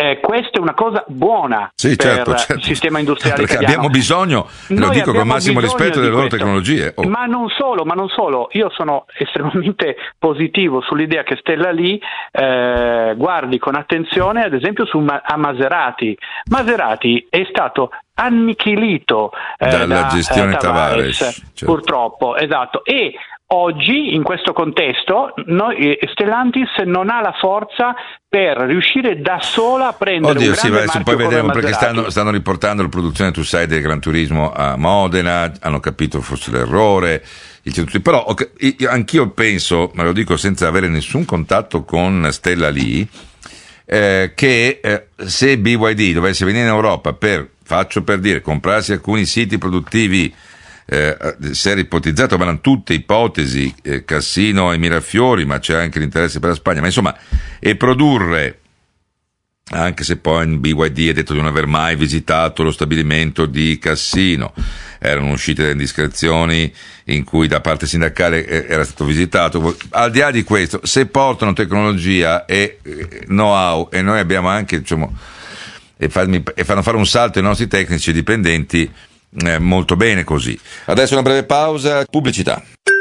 questa è una cosa buona sì, per certo. il sistema industriale perché italiano. abbiamo bisogno, lo dico con massimo rispetto delle loro tecnologie. Ma non solo, io sono estremamente positivo sull'idea che Stella Lee guardi con attenzione ad esempio a Maserati. Maserati è stato annichilito dalla gestione Tavares, certo. Purtroppo, esatto, e oggi in questo contesto Stellantis non ha la forza per riuscire da sola a prendere un grande marchio poi vedremo, come perché stanno riportando la produzione, tu sai, del Gran Turismo a Modena, hanno capito forse l'errore, però anch'io penso, ma lo dico senza avere nessun contatto con Stella Lee, che se BYD dovesse venire in Europa faccio per dire, comprarsi alcuni siti produttivi, si era ipotizzato, ma erano tutte ipotesi, Cassino e Mirafiori, ma c'è anche l'interesse per la Spagna, ma insomma, e produrre, anche se poi BYD ha detto di non aver mai visitato lo stabilimento di Cassino, erano uscite le indiscrezioni in cui da parte sindacale era stato visitato. Al di là di questo, se portano tecnologia e know-how, e noi abbiamo anche, diciamo, e fanno fare un salto ai nostri tecnici e dipendenti, molto bene così. Adesso una breve pausa, pubblicità.